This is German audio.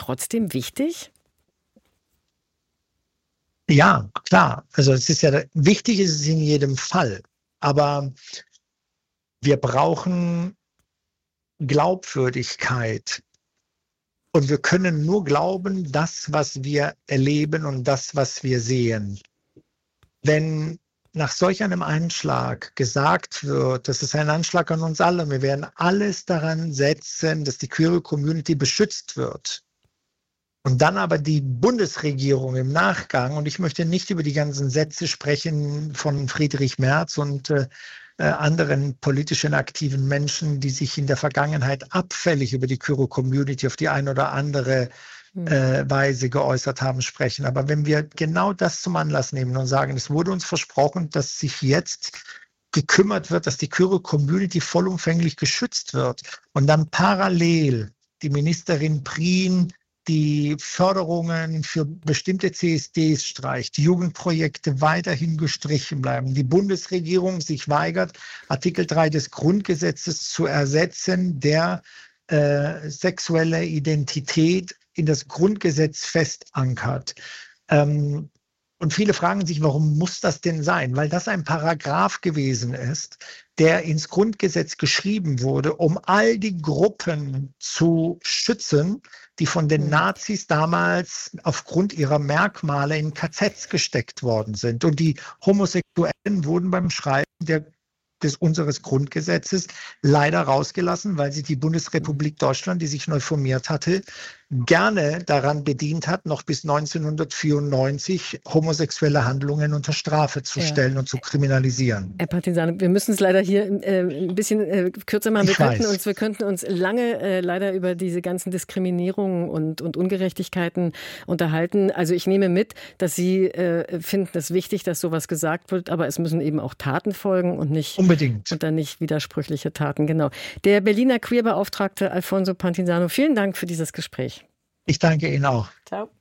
trotzdem wichtig? Ja, klar. Also es ist ja wichtig, ist es in jedem Fall. Aber wir brauchen Glaubwürdigkeit. Und wir können nur glauben, das, was wir erleben und das, was wir sehen. Wenn nach solch einem Einschlag gesagt wird, das ist ein Anschlag an uns alle, wir werden alles daran setzen, dass die queere Community beschützt wird. Und dann aber die Bundesregierung im Nachgang, und ich möchte nicht über die ganzen Sätze sprechen von Friedrich Merz und anderen politischen aktiven Menschen, die sich in der Vergangenheit abfällig über die queere Community auf die eine oder andere Weise geäußert haben, sprechen. Aber wenn wir genau das zum Anlass nehmen und sagen, es wurde uns versprochen, dass sich jetzt gekümmert wird, dass die queere Community vollumfänglich geschützt wird und dann parallel die Ministerin Prien die Förderungen für bestimmte CSDs streicht, die Jugendprojekte weiterhin gestrichen bleiben, die Bundesregierung sich weigert, Artikel 3 des Grundgesetzes zu ersetzen, der sexuelle Identität in das Grundgesetz festankert. Und viele fragen sich, warum muss das denn sein? Weil das ein Paragraph gewesen ist, der ins Grundgesetz geschrieben wurde, um all die Gruppen zu schützen, die von den Nazis damals aufgrund ihrer Merkmale in KZs gesteckt worden sind. Und die Homosexuellen wurden beim Schreiben unseres Grundgesetzes leider rausgelassen, weil sich die Bundesrepublik Deutschland, die sich neu formiert hatte, gerne daran bedient hat, noch bis 1994 homosexuelle Handlungen unter Strafe zu stellen und zu kriminalisieren. Herr Partisano, wir müssen es leider hier ein bisschen kürzer machen. Wir könnten uns lange leider über diese ganzen Diskriminierungen und Ungerechtigkeiten unterhalten. Also ich nehme mit, dass Sie finden es wichtig, dass sowas gesagt wird, aber es müssen eben auch Taten folgen und nicht unbedingt und dann nicht widersprüchliche Taten. Genau. Der Berliner Queerbeauftragte Alfonso Partisano, vielen Dank für dieses Gespräch. Ich danke Ihnen auch. Ciao.